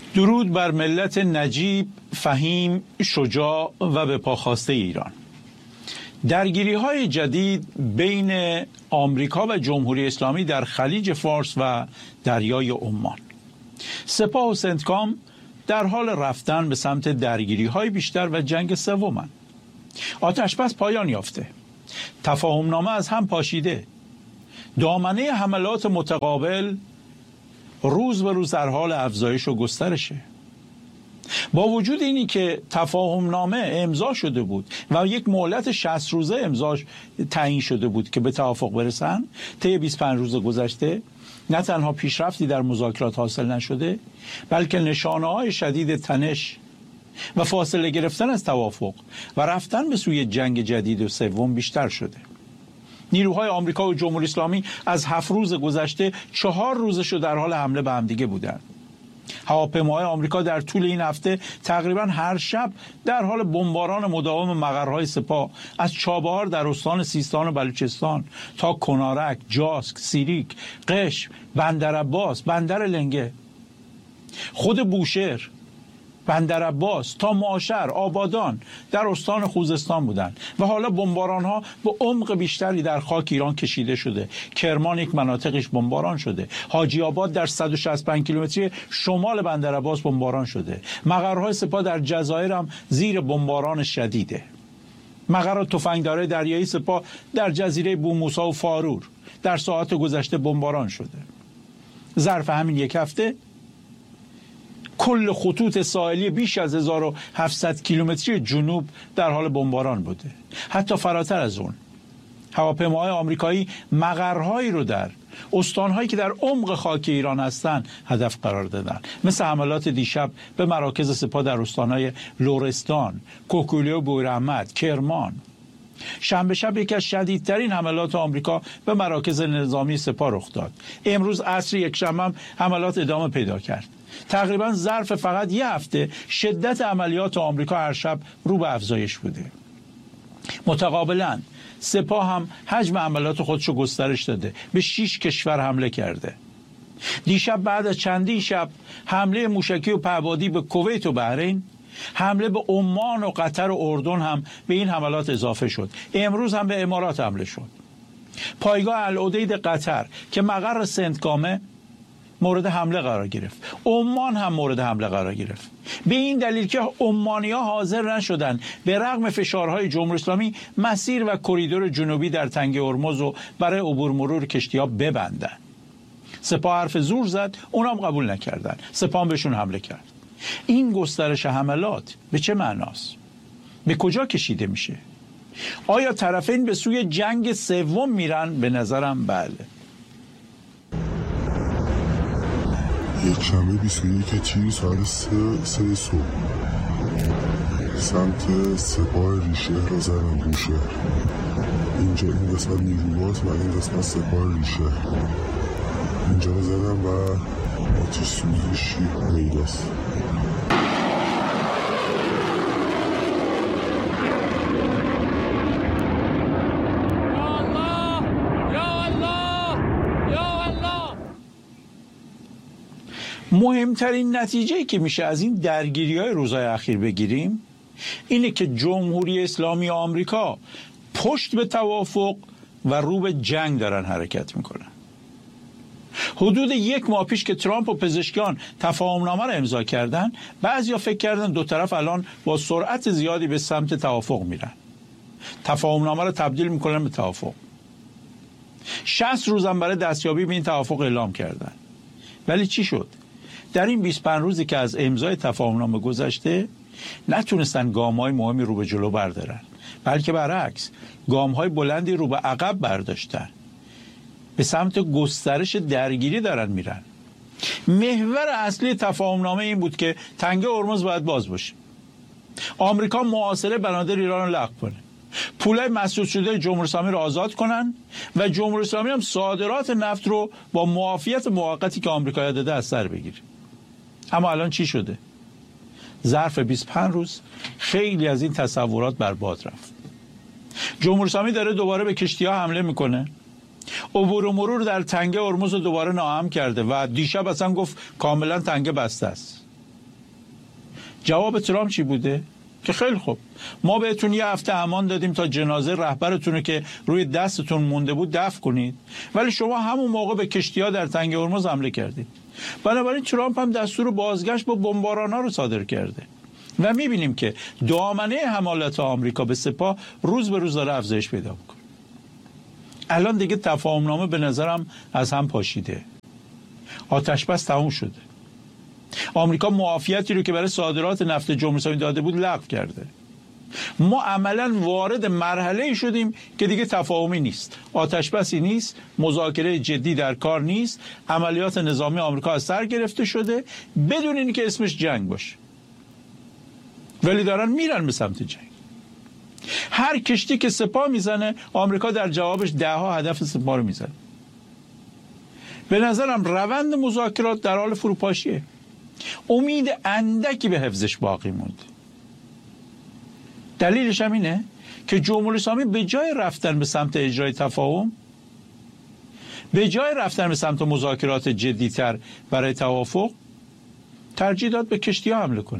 درود بر ملت نجیب، فهیم، شجاع و به پاخواسته ایران. درگیری‌های جدید بین آمریکا و جمهوری اسلامی در خلیج فارس و دریای عمان. سپاه و سنتکام در حال رفتن به سمت درگیری‌های بیشتر و جنگ سومند. آتش‌بس پایان یافته. تفاهمنامه از هم پاشیده. دامنه حملات متقابل روز به روز در حال افزایش و گسترشه. با وجود اینی که تفاهمنامه امضا شده بود و یک مهلت 60 روزه امضاش تعیین شده بود که به توافق برسن، طی 25 روز گذشته نه تنها پیشرفتی در مذاکرات حاصل نشده، بلکه نشانه‌های شدید تنش و فاصله گرفتن از توافق و رفتن به سوی جنگ جدید و سوم بیشتر شده. نیروهای آمریکا و جمهوری اسلامی از 7 روز گذشته 4 روزش رو در حال حمله به همدیگه بودند. هواپیماهای آمریکا در طول این هفته تقریبا هر شب در حال بمباران مداوم مقرهای سپاه از چابهار در استان سیستان و بلوچستان تا کنارک، جاسک، سیریک، قشم، بندرعباس، بندر لنگه، خود بوشهر، بندرعباس تا ماشر، آبادان در استان خوزستان بودند و حالا بمباران ها به عمق بیشتری در خاک ایران کشیده شده. کرمان یک مناطقش بمباران شده. حاجی آباد در 165 کیلومتری شمال بندرعباس بمباران شده. مقرهای سپاه در جزایر هم زیر بمباران شدیده. مقر تفنگدارای دریایی سپاه در جزیره بوموسا و فارور در ساعات گذشته بمباران شده. ظرف همین یک هفته کل خطوط ساحلی بیش از 1700 کیلومتری جنوب در حال بمباران بوده. حتی فراتر از اون هواپیماهای آمریکایی مقرهایی رو در استانهایی که در عمق خاک ایران هستن هدف قرار دادن، مثل حملات دیشب به مراکز سپاه در استانهای لرستان، کوکولی و بویراحمد، کرمان. شنبه شب یکی از شدیدترین حملات آمریکا به مراکز نظامی سپاه رخ داد. امروز عصر یکشنبه هم حملات ادامه پیدا کرد. تقریبا ظرف فقط یه هفته شدت عملیات آمریکا هر شب رو به افزایش بوده. متقابلا سپاه هم حجم عملیات خودشو گسترش داده، به 6 کشور حمله کرده. دیشب بعد از چندین شب حمله موشکی و پهپادی به کویت و بحرین، حمله به عمان و قطر و اردن هم به این حملات اضافه شد. امروز هم به امارات حمله شد. پایگاه العدید قطر که مقر سنتکامه مورد حمله قرار گرفت. عمان هم مورد حمله قرار گرفت. به این دلیل که عمانی‌ها حاضر نشدن به رغم فشارهای جمهوری اسلامی مسیر و کریدور جنوبی در تنگه هرمز رو برای عبور مرور کشتی‌ها ببندن. سپاه حرف زور زد، اونام قبول نکردن. سپاه بهشون حمله کرد. این گسترش حملات به چه معناست؟ به کجا کشیده میشه؟ آیا طرفین به سوی جنگ سوم میرن؟ به نظرم بله. یکشنبه 21 تیر ساعت 3 صبح سمت سپاه ریشه را زدن بوشهر. اینجا این قسمت نیروباز و این قسمت سپاه ریشه. اینجا را زدن و آتش سوزی شیر پیداست. مهمترین نتیجه‌ای که میشه از این درگیری‌های روزهای اخیر بگیریم اینه که جمهوری اسلامی آمریکا پشت به توافق و رو به جنگ دارن حرکت میکنن. حدود 1 ماه پیش که ترامپ و پزشکیان تفاهمنامه رو امضا کردن، بعضیا فکر کردن دو طرف الان با سرعت زیادی به سمت توافق میرن. تفاهمنامه رو تبدیل میکنن به توافق. 60 روزم برای دستیابی به این توافق اعلام کردن. ولی چی شد؟ در این 25 روزی که از امضای تفاهمنامه گذشته نتونستن گام‌های مهمی رو به جلو بردارن، بلکه برعکس گام‌های بلندی رو به عقب برداشتن. به سمت گسترش درگیری دارن میرن. محور اصلی تفاهمنامه این بود که تنگه هرمز باید باز باشه. آمریکا محاصره بنادر ایران رو لغو کنه. پولای مسدود شده جمهوری اسلامی رو آزاد کنن و جمهوری اسلامی هم صادرات نفت رو با معافیت موقتی که آمریکا داده از سر بگیره. اما الان چی شده؟ ظرف 25 روز خیلی از این تصورات برباد رفت. جمهوری اسلامی داره دوباره به کشتی‌ها حمله میکنه. عبور و مرور در تنگه هرمز رو دوباره ناامن کرده و دیشب اصلا گفت کاملا تنگه بسته است. جواب ترامپ چی بوده؟ که خیلی خوب، ما بهتون یه هفته امان دادیم تا جنازه رهبرتون رو که روی دستتون مونده بود دفن کنید، ولی شما همون موقع به کشتی‌ها در تنگ هرمز حمله کردید. بنابراین ترامپ هم دستور بازگشت با بمباران‌ها رو صادر کرده و می‌بینیم که دامنه حمالت آمریکا به سپاه روز به روز داره افزایش پیدا می‌کنه. الان دیگه تفاهم‌نامه به نظرم از هم پاشیده. آتش‌بس تموم شده. آمریکا معافیتی رو که برای صادرات نفت جمهوری اسلامی داده بود لغو کرده. ما عملاً وارد مرحله‌ای شدیم که دیگه تفاهمی نیست، آتش‌بسی نیست، مذاکره جدی در کار نیست، عملیات نظامی آمریکا از سر گرفته شده بدون اینکه اسمش جنگ باشه، ولی دارن میرن به سمت جنگ. هر کشتی که سپاه میزنه آمریکا در جوابش دهها هدف سپاه رو میزنه. به نظرم روند مذاکرات در حال فروپاشیه. امید اندکی به حفظش باقی موند. دلیلش هم اینه که جمهوری اسلامی به جای رفتن به سمت اجرای تفاهم، به جای رفتن به سمت مذاکرات جدی‌تر برای توافق، ترجیح داد به کشتی‌ها حمله کنه.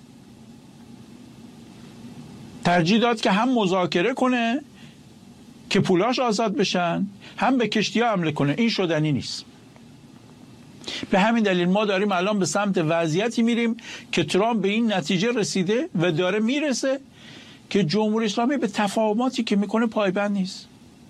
ترجیح داد که هم مذاکره کنه که پولاش آزاد بشن، هم به کشتی‌ها حمله کنه. این شدنی نیست. به همین دلیل ما داریم الان به سمت وضعیتی میریم که ترامپ به این نتیجه رسیده و داره میرسه که جمهوری اسلامی به تفاهماتی که میکنه پایبند نیست.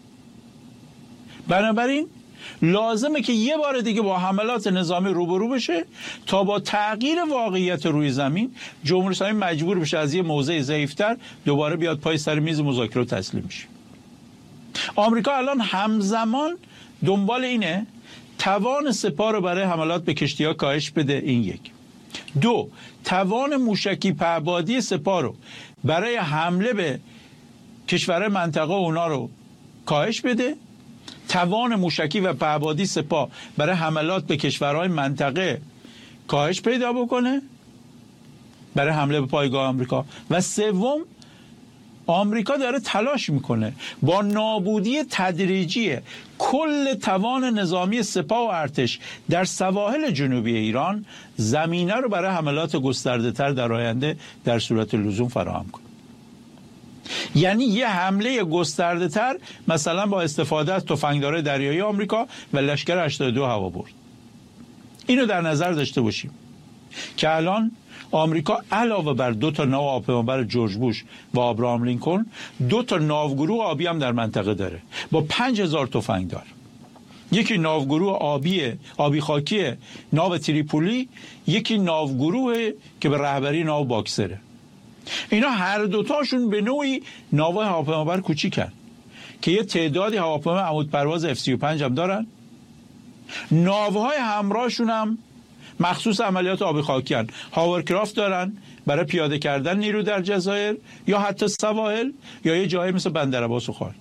بنابراین لازمه که یه بار دیگه با حملات نظامی روبرو بشه تا با تغییر واقعیت روی زمین جمهوری اسلامی مجبور بشه از یه موضع ضعیف‌تر دوباره بیاد پای سر میز مذاکره تسلیم بشه. آمریکا الان همزمان دنبال اینه توان سپاه رو برای حملات به کشتی‌ها کاهش بده. این یک. دو، توان موشکی پهپادی سپاه رو برای حمله به کشورهای منطقه اونا رو کاهش بده. توان موشکی و پهپادی سپاه برای حملات به کشورهای منطقه کاهش پیدا بکنه برای حمله به پایگاه آمریکا. و سوم، آمریکا داره تلاش میکنه با نابودی تدریجی کل توان نظامی سپاه و ارتش در سواحل جنوبی ایران زمینه رو برای حملات گسترده تر در آینده در صورت لزوم فراهم کنه. یعنی یه حمله گسترده تر، مثلا با استفاده از تفنگدار دریایی آمریکا و لشکر 82 هوابرد. اینو در نظر داشته باشیم که الان آمریکا علاوه بر 2 ناو هواپیمابر جورج بوش و آبراهام لینکلن 2 ناوگروه آبی هم در منطقه داره با 5000 تفنگدار. یکی ناوگروه آبی خاکی ناو تریپولی، یکی ناوگروه که به رهبری ناو باکسره. اینا هر دوتاشون به نوعی ناو هواپیمابر کوچیکن که یه تعدادی هواپیما عمود پرواز F-35 هم دارن. ناوهای همراهشون هم مخصوص عملیات آبی خاکی هن. هاورکرافت دارن برای پیاده کردن نیرو در جزایر یا حتی سواحل یا یه جایی مثل بندر عباس و خوار.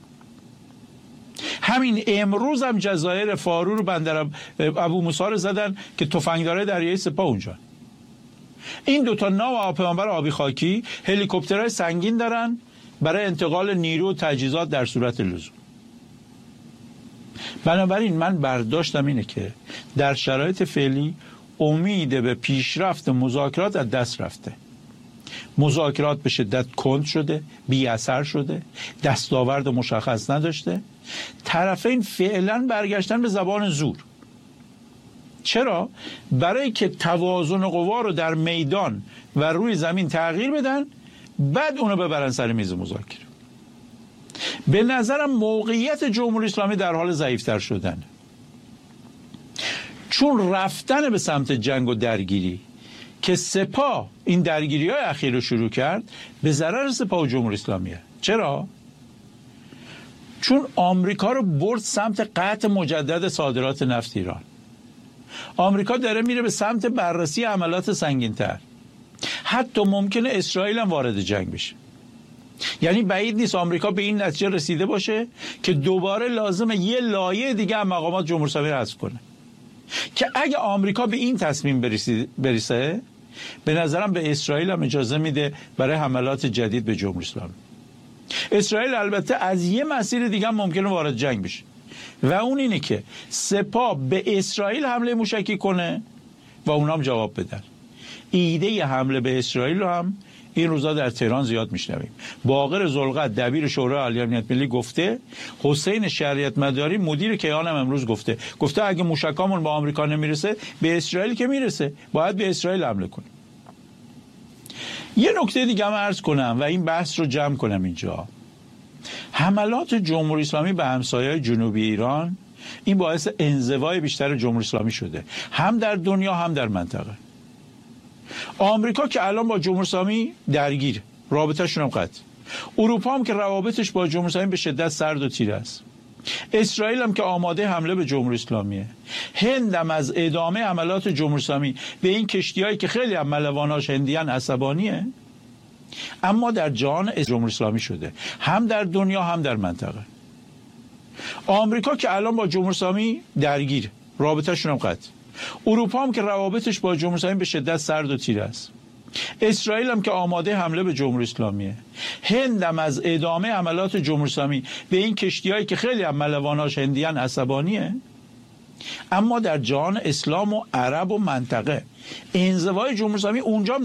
همین امروز هم جزایر فارور و بندر ابو موسی رو زدن که تفنگدار دریایی سپاه اونجا. این 2 ناو هواپیمابر آبی خاکی هلیکوپترهای سنگین دارن برای انتقال نیرو و تجهیزات در صورت لزوم. بنابراین من برداشتم اینه که در شرایط فعلی امید به پیشرفت مذاکرات از دست رفته. مذاکرات به شدت کند شده، بی اثر شده، دستاورد مشخص نداشته. طرفین فعلا برگشتن به زبان زور. چرا؟ برای که توازن قوا رو در میدان و روی زمین تغییر بدن، بعد اونو ببرن سر میز مذاکره. به نظرم موقعیت جمهوری اسلامی در حال ضعیفتر شدن، چون رفتن به سمت جنگ و درگیری که سپاه این درگیری‌های اخیر رو شروع کرد به ضرر سپاه و جمهوری اسلامیه. چرا؟ چون آمریکا رو برد سمت قطع مجدد صادرات نفت ایران. آمریکا داره میره به سمت بررسی عملات سنگین‌تر. حتی ممکنه اسرائیل هم وارد جنگ بشه. یعنی بعید نیست آمریکا به این نتیجه رسیده باشه که دوباره لازمه یه لایه دیگه هم مقامات جمهوری اسلامی رو حذف کنه. که اگه آمریکا به این تصمیم برسه به نظرم به اسرائیل هم اجازه میده برای حملات جدید به جمهوری اسلامی. اسرائیل البته از یه مسیر دیگه هم ممکنه وارد جنگ بشه و اون اینه که سپاه به اسرائیل حمله موشکی کنه و اونا هم جواب بدن. ایده حمله به اسرائیل رو هم این روزا در تهران زیاد میشنویم. باقر ذوالقرد دبیر شورای عالی امنیت ملی گفته، حسین شریعت مداری مدیر کیان هم امروز گفته اگه موشکامون با آمریکا نمیرسه به اسرائیل که میرسه، باید به اسرائیل حمله کنیم. یه نکته دیگه هم عرض کنم و این بحث رو جمع کنم اینجا. حملات جمهوری اسلامی به همسایه‌های جنوبی ایران این باعث انزوای بیشتر جمهوری اسلامی شده، هم در دنیا هم در منطقه. آمریکا که الان با جمهوری اسلامی درگیر، رابطه‌شون هم قطع. اروپا هم که روابطش با جمهوری اسلامی به شدت سرد و تیره است. اسرائیل هم که آماده حمله به جمهوری اسلامیه. هند هم از ادامه حملات جمهوری اسلامی به این کشتی‌هایی که خیلی هم ملواناش هندیان عصبانیه، اما در جهان جمهوری اسلامی شده، هم در دنیا هم در منطقه. آمریکا که الان با جمهوری اسلامی درگیر، رابطه‌شون هم قطع. اروپا هم که روابطش با جمهوری اسلامی به شدت سرد و تیره است. اسرائیل هم که آماده حمله به جمهوری اسلامیه. هند هم از ادامه حملات جمهوری اسلامی به این کشتی‌هایی که خیلی هم ملواناش هندیان عصبانیه، اما در جهان اسلام و عرب و منطقه انزوای جمهوری اسلامی اونجا